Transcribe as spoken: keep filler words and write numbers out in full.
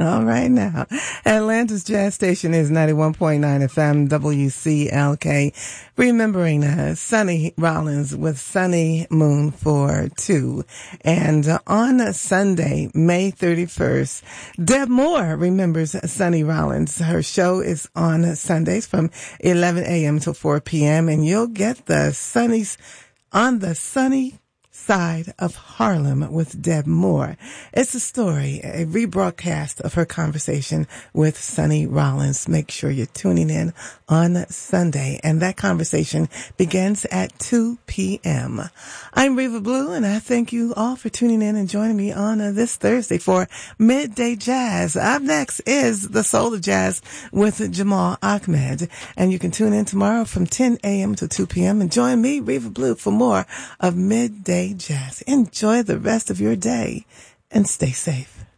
All right now. Atlanta's Jazz Station is ninety-one point nine F M W C L K. Remembering uh, Sonny Rollins with Sunny Moon for two. And uh, on Sunday, May thirty-first, Deb Moore remembers Sonny Rollins. Her show is on Sundays from eleven a.m. to four p.m. And you'll get the Sunny's on the Sunny Side of Harlem with Deb Moore. It's a story, a rebroadcast of her conversation with Sonny Rollins. Make sure you're tuning in on Sunday, and that conversation begins at two p.m. I'm Reva Blue, and I thank you all for tuning in and joining me on uh, this Thursday for Midday Jazz. Up next is The Soul of Jazz with Jamal Ahmed, and you can tune in tomorrow from ten a.m. to two p.m. and join me, Reva Blue, for more of Midday Jazz. Enjoy the rest of your day and stay safe.